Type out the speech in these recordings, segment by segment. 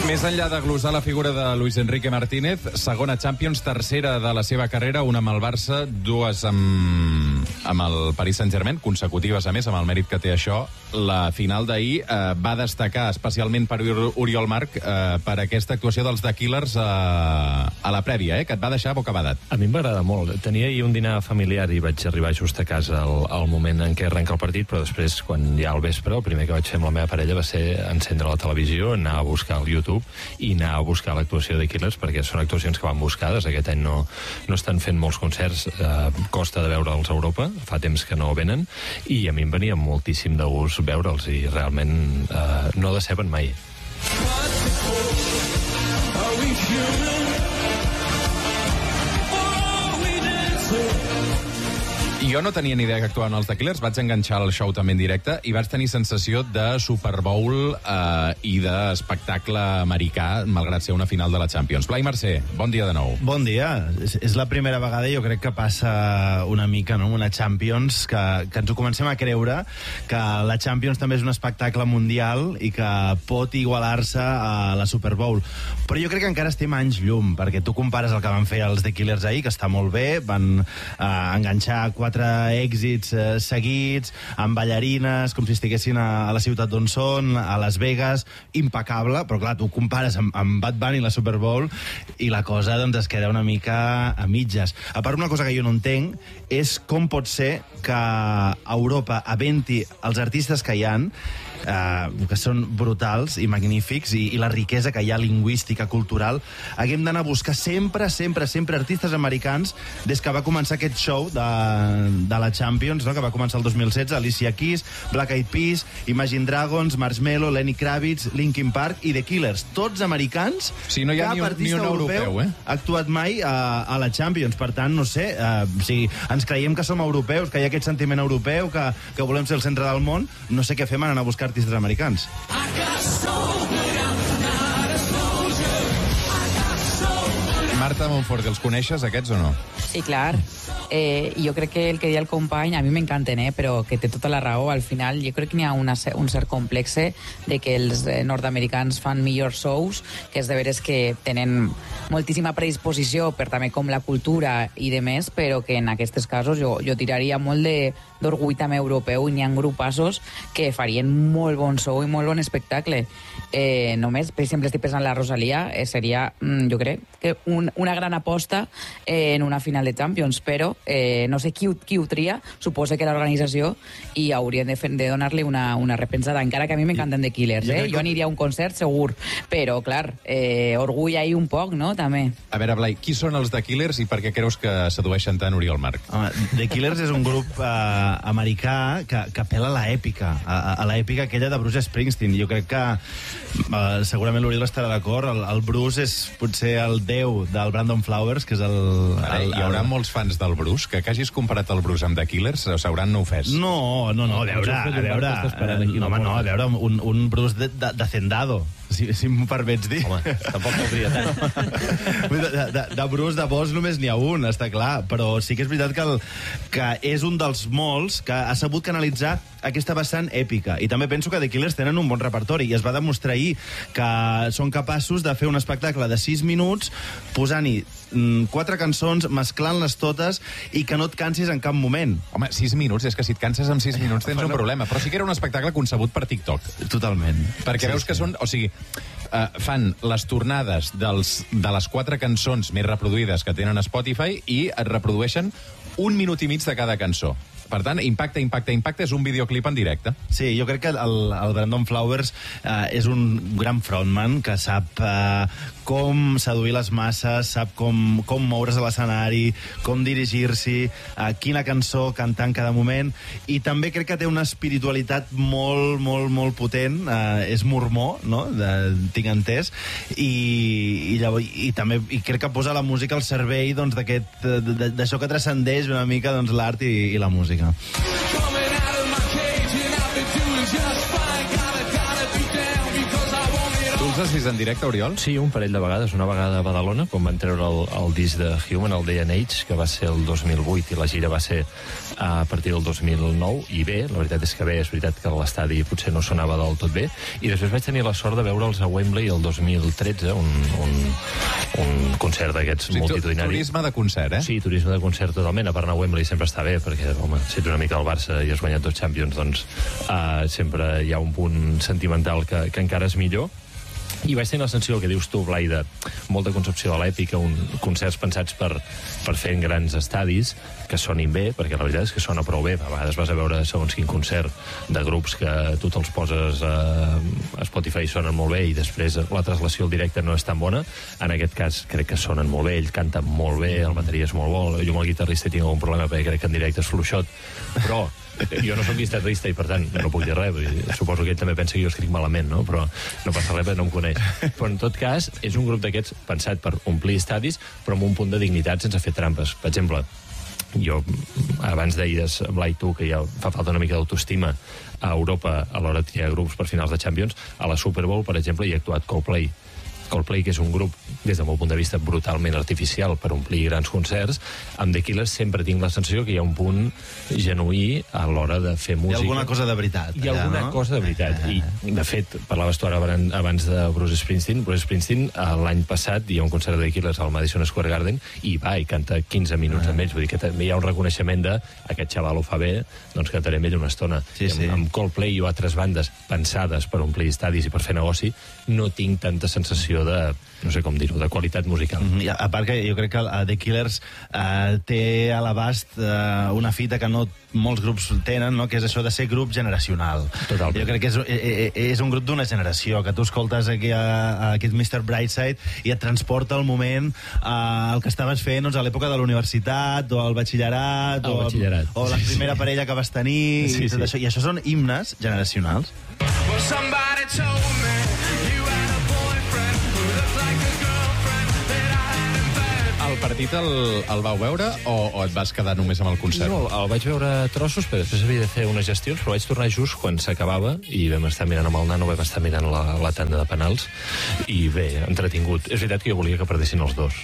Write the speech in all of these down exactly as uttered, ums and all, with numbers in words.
Més enllà de glosar la figura de Luis Enrique Martínez, segona Champions, tercera de la seva carrera, una amb el Barça, dues amb, amb el Paris Saint-Germain, consecutives a més, amb el mèrit que té això. La final d'ahir eh, va destacar especialment per Oriol Marc eh, per aquesta actuació dels The Killers eh, a la prèvia, eh, que et va deixar bocabadat. A mi m'agrada molt. Tenia ahir un dinar familiar i vaig arribar just a casa al, al moment en què arrenca el partit, però després, quan ja al vespre, el primer que vaig fer amb la meva parella va ser encendre la televisió, anar a buscar el YouTube i anar a buscar l'actuació de Killers, perquè són actuacions que van buscades. Aquest any no, no estan fent molts concerts, eh, costa de veure'ls a Europa, fa temps que no venen, i a mi em venia moltíssim de gust veure'ls, i realment eh, no deceben mai. Jo no tenia ni idea que actuaven els The Killers, vaig enganxar el show també en directe i vaig tenir sensació de Super Bowl eh, i d'espectacle americà, malgrat ser una final de la Champions. Blai Mercè, bon dia de nou. Bon dia. És, és la primera vegada, jo crec que passa una mica, no?, una Champions, que, que ens ho comencem a creure, que la Champions també és un espectacle mundial i que pot igualar-se a la Super Bowl. Però jo crec que encara estem anys llum, perquè tu compares el que van fer els The Killers ahir, que està molt bé, van eh, enganxar quatre èxits eh, seguits, amb ballarines, com si estiguessin a, a la ciutat d'on són, a Las Vegas, impecable, però clar, tu compares amb, amb Bad Bunny i la Super Bowl i la cosa doncs es queda una mica a mitges. A part, una cosa que jo no entenc és com pot ser que Europa aventi els artistes que hi han, eh, que són brutals i magnífics, i, i la riquesa que hi ha lingüística, cultural, haguem d'anar a buscar sempre, sempre, sempre artistes americans des que va començar aquest show de, de la Champions, no?, que va començar el dos mil setze, Alicia Keys, Black Eyed Peas, Imagine Dragons, Marshmello, Lenny Kravitz, Linkin Park i The Killers, tots americans. Sí, no hi ha cap ni un, artista ni un europeu, europeu eh? ha actuat mai a, a la Champions. Per tant, no sé, eh, si ens creiem que som europeus, que hi ha aquest sentiment europeu, que, que volem ser el centre del món, no sé què fem en anar a buscar artistes americans. Marta Montfort, els coneixes, aquests, o no? Sí, clar. Eh, jo crec que el que deia el company, a mi m'encanten, eh, però que té tota la raó. Al final, jo crec que n'hi ha una, un cert complexe de que els nord-americans fan millors shows, que és de veres que tenen moltíssima predisposició per també com la cultura i de més, però que en aquests casos jo, jo tiraria molt de, d'orgull també europeu, i n'hi ha grupassos que farien molt bon show i molt bon espectacle. Eh, només, per exemple, estic pensant en la Rosalia, eh, seria, jo crec, que un, una gran aposta eh, en una final de Champions, però eh, no sé qui, qui ho tria, suposa que l'organització, i haurien de, de donar-li una, una repensada, encara que a mi m'encanten The Killers, eh? Jo aniria a un concert segur, però, clar, eh, orgull ahir un poc, no?, també. A veure, Blai, qui són els The Killers i per què creus que sedueixen tant Oriol Marc? Home, The Killers és un grup eh, americà que, que apela a l'èpica, a, a l'èpica aquella de Bruce Springsteen. Jo crec que eh, segurament l'Oriol estarà d'acord. El, el Bruce és potser el déu del Brandon Flowers, que és el... Ara, el, el... Hi haurà molts fans del Bruce que, que hagis comparat el Bruce amb The Killers s'hauran ofès. No, no, no, a veure, a veure, no, home, no, a veure, un, un Bruce de, de, de Zendado, si, si m'ho permets dir. Home, tampoc caldria tant. De, de, de Bruce de Boss només n'hi ha un, està clar, però sí que és veritat que, el, que és un dels molts que ha sabut canalitzar aquesta vessant èpica, i també penso que The Killers tenen un bon repertori, i es va demostrar ahir que són capaços de fer un espectacle de sis minuts posant-hi mm, quatre cançons, mesclant-les totes, i que no et cansis en cap moment. Home, sis minuts, és que si et canses amb sis minuts tens un problema, però sí que era un espectacle concebut per TikTok. Totalment. Perquè Sí, veus sí. que són... O sigui, uh, fan les tornades dels, de les quatre cançons més reproduïdes que tenen a Spotify i et reprodueixen un minut i mig de cada cançó. Per tant, impacte, impacte, impacte, és un videoclip en directe. Sí, jo crec que el, el Brandon Flowers eh, és un gran frontman que sap eh, com seduir les masses, sap com, com moure's a l'escenari, com dirigir-s'hi, eh, quina cançó cantar en cada moment, i també crec que té una espiritualitat molt, molt, molt potent. Eh, és mormó, no?, de, tinc entès, i, i, llavors, i també i crec que posa la música al servei doncs, d'aquest, d'això que transcendeix una mica doncs, l'art i, i la música. els has vist en directe, Oriol? Sí, un parell de vegades. Una vegada a Badalona, quan van treure el, el disc de Human, el Day and Age, que va ser el dos mil vuit, i la gira va ser a partir del dos mil nou, i bé, la veritat és que bé, és veritat que l'estadi potser no sonava del tot bé, i després vaig tenir la sort de veure'ls a Wembley el dos mil tretze, un, un, un concert d'aquests Sí, multitudinaris. turisme de concert, eh? Sí, turisme de concert totalment. A part anar a Wembley sempre està bé, perquè, home, si ets una mica al Barça i has guanyat dos Champions, doncs uh, sempre hi ha un punt sentimental que, que encara és millor. I vaig tenir la sensació, que dius tu, Blai, de molta concepció de l'èpica, un, concerts pensats per, per fer en grans estadis, que sonin bé, perquè la veritat és que sona prou bé. A vegades vas a veure segons quin concert de grups que tu te'ls poses a, a Spotify i sonen molt bé, i després la translació al directe no és tan bona. En aquest cas crec que sonen molt bé, ell canta molt bé, el bateria és molt bo. Jo amb el guitarrista tinc algun problema, perquè crec que en directe és fluixot, però jo no soc guitarrista i per tant no puc dir res. Suposo que ell també pensa que jo escric malament, no? Però no passa res perquè no em coneix. Però en tot cas és un grup d'aquests pensat per omplir estadis, però amb un punt de dignitat sense fer trampes. Per exemple, jo abans deies, Blai, tu, que ja fa falta una mica d'autoestima a Europa a l'hora de triar grups per finals de Champions. A la Super Bowl, per exemple, hi ha actuat Coldplay. Coldplay, que és un grup, des del meu punt de vista, brutalment artificial per omplir grans concerts. Amb The Killers sempre tinc la sensació que hi ha un punt genuí a l'hora de fer música. Hi ha alguna cosa de veritat. Hi ha allà, alguna no? cosa de veritat. I, de fet, parlaves tu ara abans de Bruce Springsteen. Bruce Springsteen, l'any passat, hi ha un concert de The Killers al Madison Square Garden i va i canta quinze minuts amb ells. Vull dir que també hi ha un reconeixement de aquest xaval ho fa bé, doncs cantaré amb ell una estona. Sí, sí. Amb, amb Coldplay o altres bandes pensades per omplir estadis i per fer negoci, no tinc tanta sensació de, no sé com dir-ho, de qualitat musical. Mm -hmm. A part que jo crec que uh, The Killers uh, té a l'abast uh, una fita que no molts grups tenen, no? Que és això de ser grup generacional. Totalment. Jo crec que és, és, és un grup d'una generació, que tu escoltes aquí a, a aquest mister Brightside i et transporta al moment uh, el que estaves fent, doncs, a l'època de la universitat o al batxillerat, El o, batxillerat. o la primera Sí, sí. parella que vas tenir, Sí, i tot sí. això. I això són himnes generacionals. Well, somebody told me you had a boyfriend who looked like a girlfriend that I had in bed. El partit el, el vau veure o, o et vas quedar només amb el concert? No, el vaig veure a trossos, però després havia de fer unes gestions, però vaig tornar just quan s'acabava i vam estar mirant amb el nano, vam estar mirant la, la tanda de penals i bé, entretingut. És veritat que jo volia que perdessin els dos.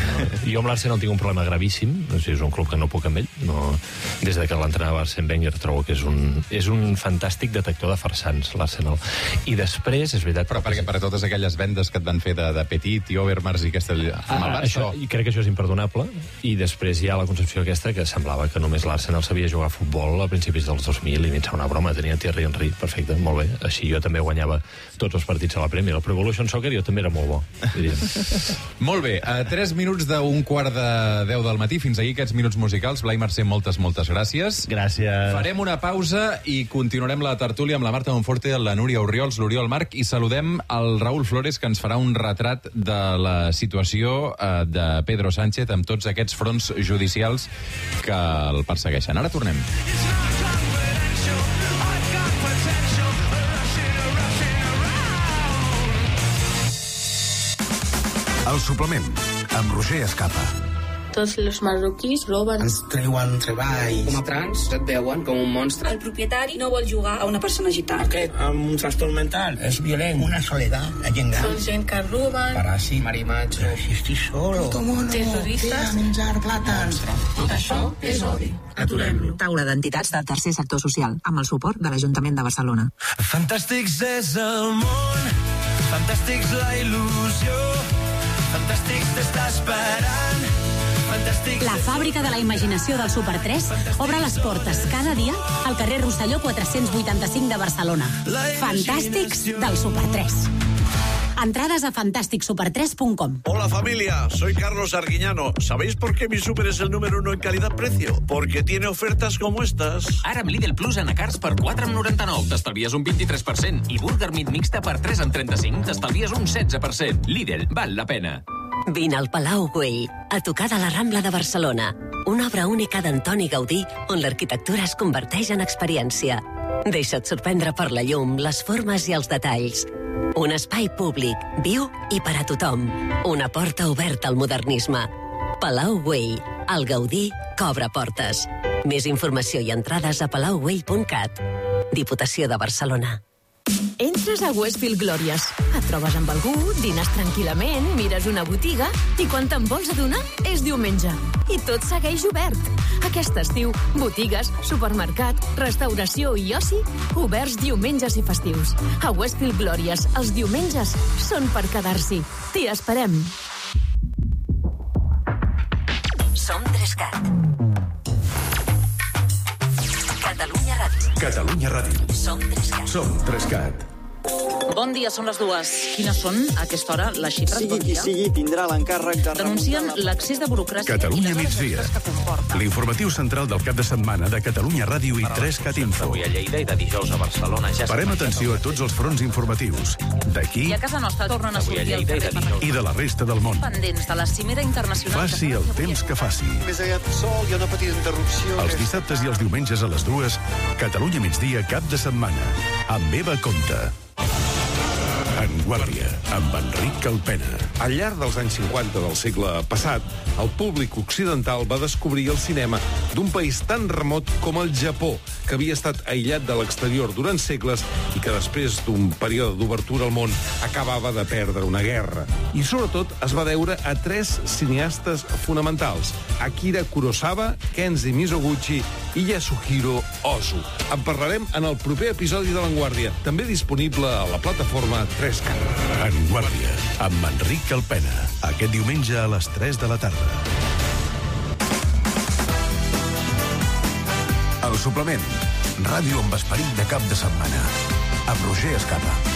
Jo amb l'Arsenal tinc un problema gravíssim, o sigui, és un club que no puc amb ell. No, des de que l'entrenava Arsène Wenger trobo que és un, és un fantàstic detector de farsants, l'Arsenal. I després, és veritat... Però perquè per totes aquelles vendes que et van fer de, de Petit i Overmars i aquesta... amb el Ah, Barça, això, i crec que això és imperdonable, i després hi ha la concepció aquesta que semblava que només l'Arsenal sabia jugar a futbol a principis dels dos mil i mitja una broma, tenia Thierry Henry, perfecte, molt bé, així jo també guanyava tots els partits a la Premier, el Pro Evolution Soccer jo també era molt bo, diríem. Molt bé, a tres minuts d'un quart de deu del matí, fins aquí aquests minuts musicals. Blai Mercè, moltes, moltes gràcies. Gràcies. Farem una pausa i continuarem la tertúlia amb la Marta Monforte, la Núria Orriols, l'Oriol Marc, i saludem el Raül Flores, que ens farà un retrat de la situació eh, de Pedro Sánchez amb tots aquests fronts judicials que el persegueixen. Ara tornem. It's not confidential. I've got potential. Rushing, rushing around. El suplement, amb Roger Escapa. Tots els marroquís roben. Ens treuen treball. Com a trans et veuen com un monstre. El propietari no vol jugar a una persona gitana. Aquest, amb un trastorn mental, és violent. Una soledat, la gent gran. Són gent que roben. Paràsit. Marimatge. Però si estic solo. Terroristes. Ve a menjar plàtans. Tot això és odi. Aturem-lo. Taula d'entitats del tercer sector social, amb el suport de l'Ajuntament de Barcelona. Fantàstics és el món, fantàstics la il·lusió, fantàstics t'està esperant, fantàstics... La fàbrica de la imaginació del Super tres obre les portes cada dia al carrer Rosselló quatre-cents vuitanta-cinc de Barcelona. Fantàstics del Super tres. Entradas a fantastic super tres punto com. Hola familia, soy Carlos Arguiñano. ¿Sabéis por qué mi súper es el número uno en calidad-precio? Porque tiene ofertas como estas. Ara amb Lidl Plus anacards per quatre coma noranta-nou t'estalvies un vint-i-tres per cent i Burger Meat mixta per tres coma trenta-cinc t'estalvies un setze per cent. Lidl, val la pena. Vine al Palau Güell, a tocar de la Rambla de Barcelona. Una obra única d'Antoni Gaudí, on l'arquitectura es converteix en experiència. Deixa't sorprendre per la llum, les formes i els detalls. Un espai públic, viu i per a tothom. Una porta oberta al modernisme. Palau Güell, el Gaudí que obre portes. Més informació i entrades a palau güell punt cat. Diputació de Barcelona. Entres a Westfield Glòries, et trobes amb algú, dines tranquil·lament, mires una botiga i quan te'n vols adonar és diumenge. I tot segueix obert. Aquest estiu, botigues, supermercat, restauració i oci, oberts diumenges i festius. A Westfield Glòries, els diumenges són per quedar-s'hi. T'hi esperem. Som Trescat. Catalunya Ràdio. Catalunya Ràdio. Som Trescat. Som Trescat. Bon dia, són les dues. Quines són, a aquesta hora, les xifres? Sigui bon qui dia. sigui, tindrà l'encàrrec de... Denuncien l'accés de burocràcia Catalunya i les migdia. hores que comporta. L'informatiu central del cap de setmana de Catalunya Ràdio i Trescat Info. Avui a Lleida i de dijous a Barcelona ja... Parem atenció a tots els fronts informatius. D'aquí I a casa nostra tornen a sortir al carrer per i de la resta del món. pendents de la cimera internacional. Faci el temps que faci. Més aviat sol, hi ha una petita interrupció. Els dissabtes i els diumenges a les dues, Catalunya migdia cap de setmana. Amb Eva Comte. En Guàrdia, amb Enric Calpena. Al llarg dels anys cinquanta del segle passat, el públic occidental va descobrir el cinema d'un país tan remot com el Japó, que havia estat aïllat de l'exterior durant segles i que després d'un període d'obertura al món acabava de perdre una guerra. I sobretot es va deure a tres cineastes fonamentals: Akira Kurosawa, Kenji Mizoguchi i Yasuhiro Ozu. En parlarem en el proper episodi de l'Enguàrdia, també disponible a la plataforma Trescat. En Guàrdia, amb Enric Calpena. Aquest diumenge a les tres de la tarda. El suplement. Ràdio amb esperit de cap de setmana. Amb Roger Escapa.